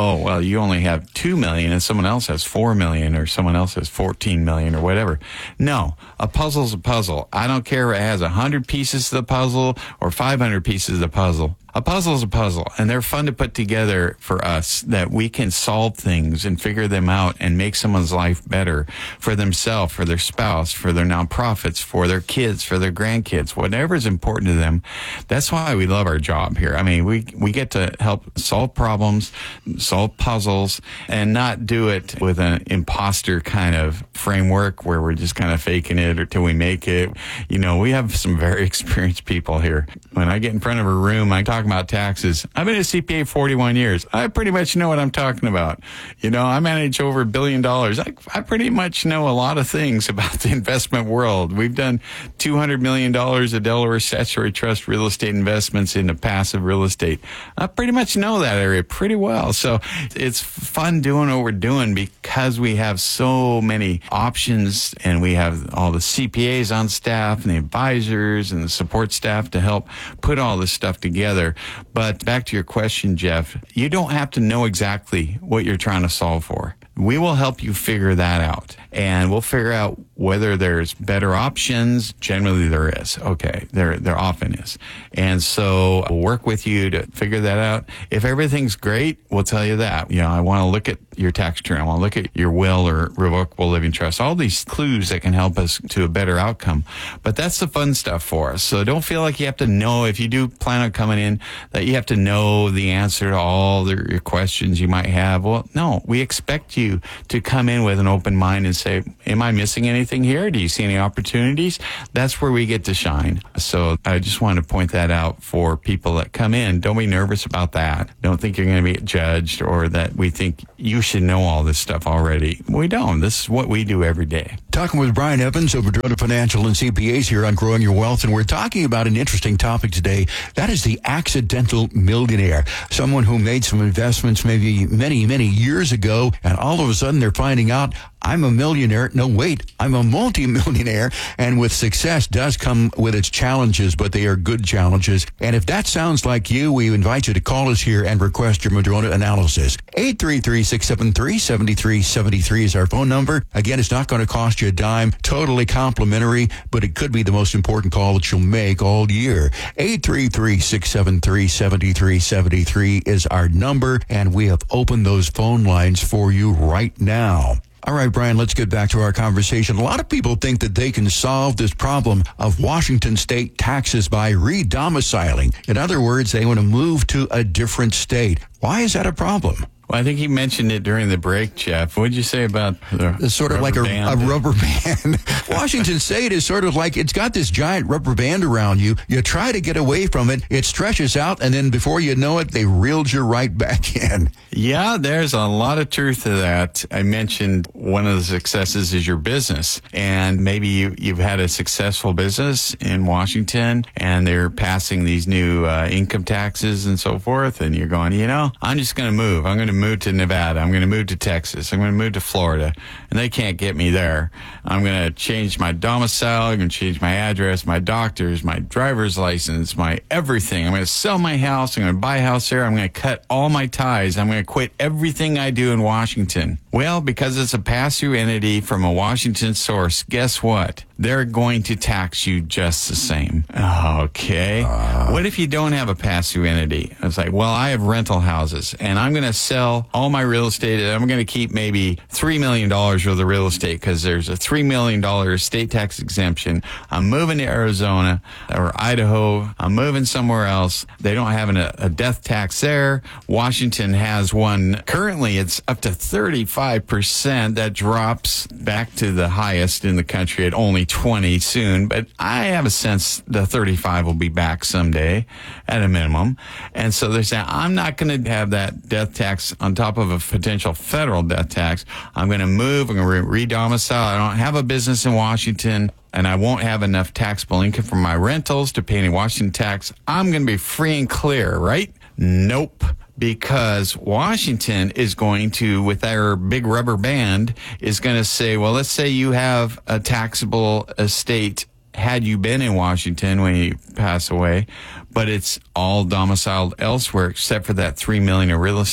oh, well, you only have two million and someone else has four million or someone else has fourteen million or whatever. No, a puzzle's a puzzle. I don't care if it has one hundred pieces to the puzzle or five hundred pieces of the puzzle. A puzzle is a puzzle, and they're fun to put together for us that we can solve things and figure them out and make someone's life better for themselves, for their spouse, for their nonprofits, for their kids, for their grandkids, whatever is important to them. That's why we love our job here. I mean, we we get to help solve problems, solve puzzles, and not do it with an imposter kind of framework where we're just kind of faking it until we make it. You know, we have some very experienced people here. When I get in front of a room, I talk about taxes. I've been a C P A forty-one years. I pretty much know what I'm talking about. You know, I manage over a billion dollars. I, I pretty much know a lot of things about the investment world. We've done two hundred million dollars of Delaware statutory trust real estate investments into passive real estate. I pretty much know that area pretty well. So it's fun doing what we're doing because we have so many options and we have all the C P As on staff and the advisors and the support staff to help put all this stuff together. But back to your question, Jeff, you don't have to know exactly what you're trying to solve for. We will help you figure that out, and we'll figure out whether there's better options. Generally, there is. Okay, there there often is. And so we'll work with you to figure that out. If everything's great, we'll tell you that. You know, I want to look at your tax return. I want to look at your will or revocable living trust. All these clues that can help us to a better outcome. But that's the fun stuff for us. So don't feel like you have to know, if you do plan on coming in, that you have to know the answer to all the, your questions you might have. Well, no, we expect you to come in with an open mind and say, am I missing anything here? Do you see any opportunities? That's where we get to shine. So I just want to point that out for people that come in. Don't be nervous about that. Don't think you're going to be judged or that we think you should know all this stuff already. We don't. This is what we do every day. Talking with Brian Evans of Madrona Financial and C P As here on Growing Your Wealth, and we're talking about an interesting topic today. That is the accidental millionaire. Someone who made some investments maybe many, many years ago, and all of a sudden they're finding out, I'm a millionaire. No, wait, I'm a multi-millionaire. And with success does come with its challenges, but they are good challenges. And if that sounds like you, we invite you to call us here and request your Madrona analysis. eight three three, six seven three, seven three seven three is our phone number. Again, it's not going to cost you a dime. Totally complimentary, but it could be the most important call that you'll make all year. eight three three, six seven three, seven three seven three is our number, and we have opened those phone lines for you right now. All right, Brian, let's get back to our conversation. A lot of people think that they can solve this problem of Washington state taxes by re-domiciling. In other words, they want to move to a different state. Why is that a problem? Well, I think he mentioned it during the break, Jeff. What did you say about the It's sort of like a, a rubber band. Washington State is sort of like, it's got this giant rubber band around you. You try to get away from it. It stretches out, and then before you know it, they reeled you right back in. Yeah, there's a lot of truth to that. I mentioned one of the successes is your business. And maybe you, you've had a successful business in Washington, and they're passing these new uh, income taxes and so forth. And you're going, you know, I'm just going to move. I'm going to move to Nevada. I'm going to move to Texas. I'm going to move to Florida. And they can't get me there. I'm going to change my domicile. I'm going to change my address, my doctors, my driver's license, my everything. I'm going to sell my house. I'm going to buy a house there. I'm going to cut all my ties. I'm going to quit everything I do in Washington. Well, because it's a pass-through entity from a Washington source, guess what? They're going to tax you just the same. Okay. Uh, what if you don't have a pass-through entity? It's like, well, I have rental houses, and I'm going to sell all my real estate, and I'm going to keep maybe three million dollars worth of real estate because there's a three million dollars state tax exemption. I'm moving to Arizona or Idaho. I'm moving somewhere else. They don't have an, a death tax there. Washington has one. Currently, it's up to thirty-five percent. That drops back to the highest in the country at only twenty soon, but I have a sense the thirty-five will be back someday at a minimum. And so they're saying, I'm not going to have that death tax on top of a potential federal death tax. I'm going to move. I'm going to re-domicile. I don't have a business in Washington, and I won't have enough taxable income from my rentals to pay any Washington tax. I'm going to be free and clear, right? Nope. Because Washington is going to, with their big rubber band, is going to say, well, let's say you have a taxable estate had you been in Washington when you pass away, but it's all domiciled elsewhere except for that three million dollars of real estate.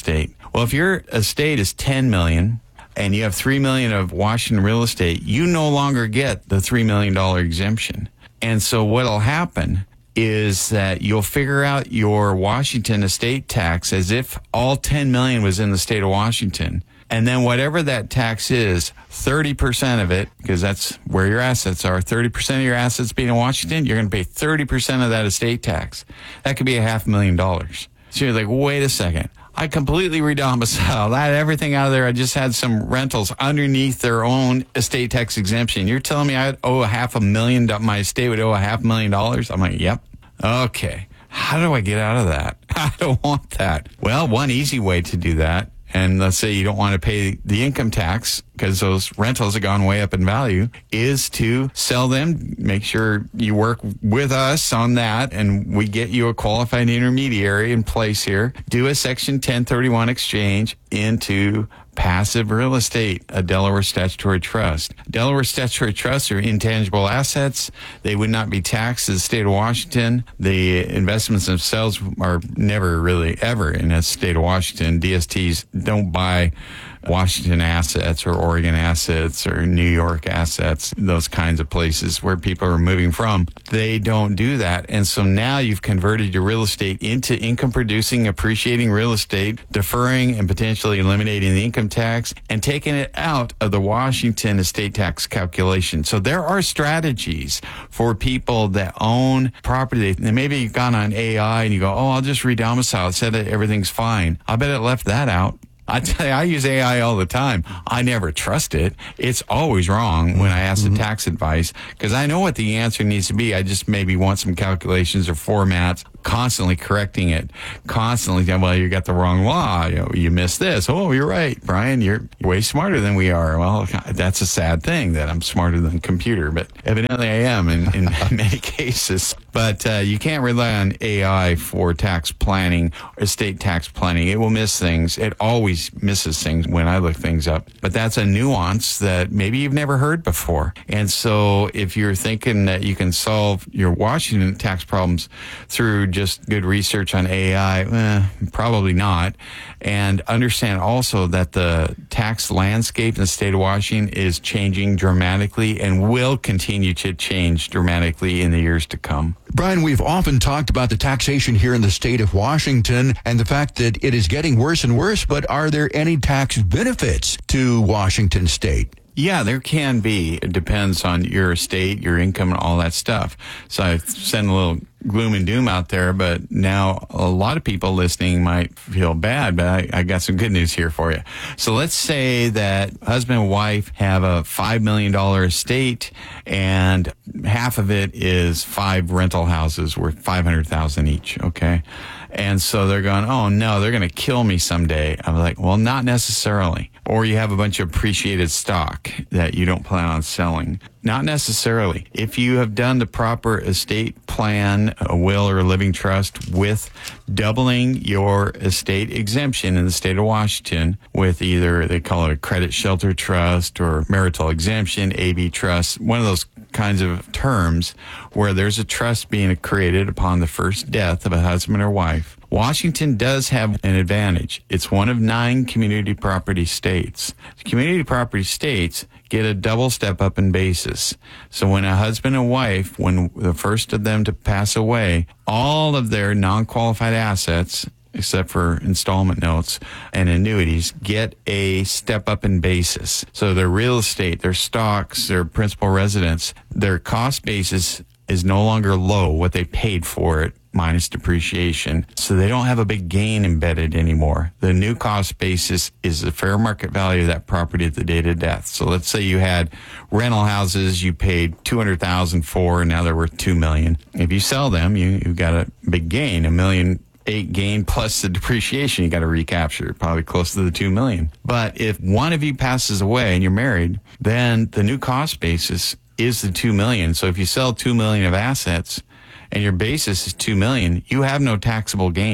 Well, if your estate is ten million dollars and you have three million dollars of Washington real estate, you no longer get the three million dollars exemption. And so what'll happen is that you'll figure out your Washington estate tax as if all ten million dollars was in the state of Washington. And then whatever that tax is, thirty percent of it, because that's where your assets are, thirty percent of your assets being in Washington, you're going to pay thirty percent of that estate tax. That could be a half million dollars. So you're like, wait a second. I completely redomiciled. I had everything out of there. I just had some rentals underneath their own estate tax exemption. You're telling me I owe a half a million, my estate would owe a half million dollars? I'm like, yep. Okay. How do I get out of that? I don't want that. Well, one easy way to do that, and let's say you don't want to pay the income tax because those rentals have gone way up in value, is to sell them. Make sure you work with us on that, and we get you a qualified intermediary in place here. Do a Section ten thirty-one exchange into passive real estate, a Delaware statutory trust. Delaware statutory trusts are intangible assets. They would not be taxed in the state of Washington. The investments themselves are never really ever in the state of Washington. D S Ts don't buy Washington assets or Oregon assets or New York assets, those kinds of places where people are moving from. They don't do that. And so now you've converted your real estate into income producing, appreciating real estate, deferring and potentially eliminating the income tax and taking it out of the Washington estate tax calculation. So there are strategies for people that own property. And maybe you've gone on A I and you go, oh, I'll just redomicile. It said that everything's fine. I bet it left that out. I tell you, I use A I all the time. I never trust it. It's always wrong when I ask mm-hmm. the tax advice because I know what the answer needs to be. I just maybe want some calculations or formats, constantly correcting it, constantly saying, well, you got the wrong law. You know, you missed this. Oh, you're right, Brian. You're way smarter than we are. Well, that's a sad thing that I'm smarter than a computer, but evidently I am in, in many cases. But uh, you can't rely on A I for tax planning, estate tax planning. It will miss things. It always misses things when I look things up. But that's a nuance that maybe you've never heard before. And so if you're thinking that you can solve your Washington tax problems through just good research on A I, eh, probably not. And understand also that the tax landscape in the state of Washington is changing dramatically and will continue to change dramatically in the years to come. Brian, we've often talked about the taxation here in the state of Washington and the fact that it is getting worse and worse, but are there any tax benefits to Washington state? Yeah, there can be. It depends on your estate, your income, and all that stuff. So I send a little gloom and doom out there, but now a lot of people listening might feel bad, but I, I got some good news here for you. So let's say that husband and wife have a five million dollars estate and half of it is five rental houses worth five hundred thousand dollars each, okay? And so they're going, oh no, they're going to kill me someday. I'm like, well, not necessarily. Or you have a bunch of appreciated stock that you don't plan on selling. Not necessarily. If you have done the proper estate plan, a will or a living trust with doubling your estate exemption in the state of Washington with either, they call it a credit shelter trust or marital exemption, A B trust, one of those kinds of terms where there's a trust being created upon the first death of a husband or wife. Washington does have an advantage. It's one of nine community property states. Community property states get a double step up in basis. So when a husband and wife, when the first of them to pass away, all of their non-qualified assets, except for installment notes and annuities, get a step up in basis. So their real estate, their stocks, their principal residence, their cost basis is no longer low, what they paid for it, minus depreciation. So they don't have a big gain embedded anymore. The new cost basis is the fair market value of that property at the date of death. So let's say you had rental houses you paid two hundred thousand dollars for, and now they're worth two million dollars. If you sell them, you, you've got a big gain, a million eight gain plus the depreciation you got to recapture, probably close to the two million. But if one of you passes away and you're married, then the new cost basis is the two million. So if you sell two million of assets and your basis is two million, you have no taxable gain.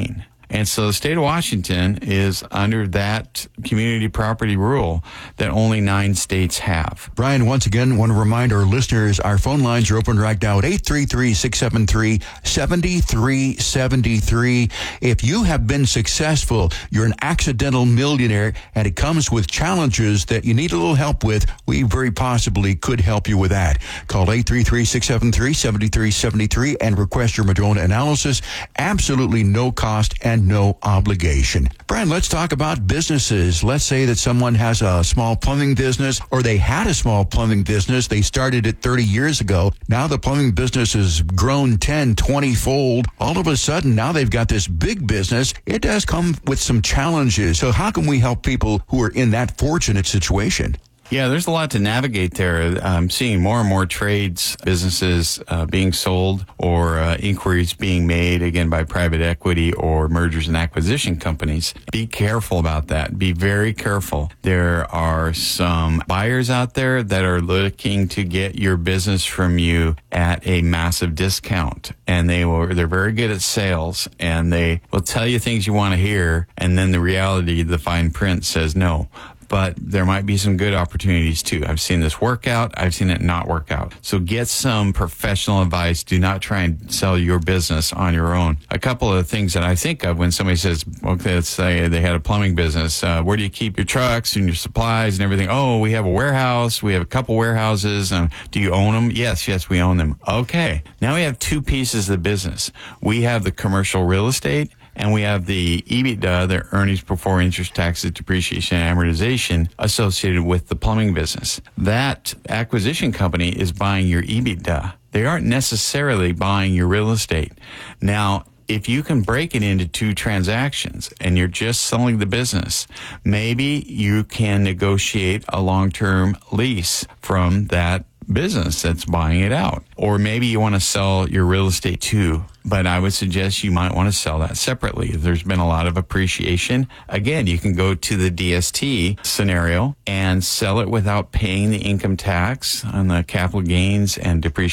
And so the state of Washington is under that community property rule that only nine states have. Brian, once again, want to remind our listeners, our phone lines are open right now at eight three three, six seven three, seven three seven three. If you have been successful, you're an accidental millionaire, and it comes with challenges that you need a little help with, we very possibly could help you with that. Call eight three three, six seven three, seven three seven three and request your Madrona analysis. Absolutely no cost and no obligation. Brian, let's talk about businesses. Let's say that someone has a small plumbing business, or they had a small plumbing business. They started it thirty years ago. Now the plumbing business has grown ten, twenty fold. All of a sudden, now they've got this big business. It does come with some challenges. So how can we help people who are in that fortunate situation? Yeah, there's a lot to navigate there. I'm seeing more and more trades, businesses uh, being sold, or uh, inquiries being made, again, by private equity or mergers and acquisition companies. Be careful about that. Be very careful. There are some buyers out there that are looking to get your business from you at a massive discount. And they will, they're very good at sales, and they will tell you things you want to hear, and then the reality, the fine print says no. But there might be some good opportunities too. I've seen this work out. I've seen it not work out. So get some professional advice. Do not try and sell your business on your own. A couple of things that I think of when somebody says, okay, let's say they had a plumbing business. Uh, where do you keep your trucks and your supplies and everything? Oh, we have a warehouse. We have a couple warehouses. Um, do you own them? Yes, yes, we own them. Okay. Now we have two pieces of the business. We have the commercial real estate, and we have the EBITDA, the earnings before interest, taxes, depreciation, and amortization associated with the plumbing business. That acquisition company is buying your EBITDA. They aren't necessarily buying your real estate. Now, if you can break it into two transactions and you're just selling the business, maybe you can negotiate a long-term lease from that business that's buying it out. Or maybe you want to sell your real estate too, but I would suggest you might want to sell that separately. If there's been a lot of appreciation, again, you can go to the D S T scenario and sell it without paying the income tax on the capital gains and depreciation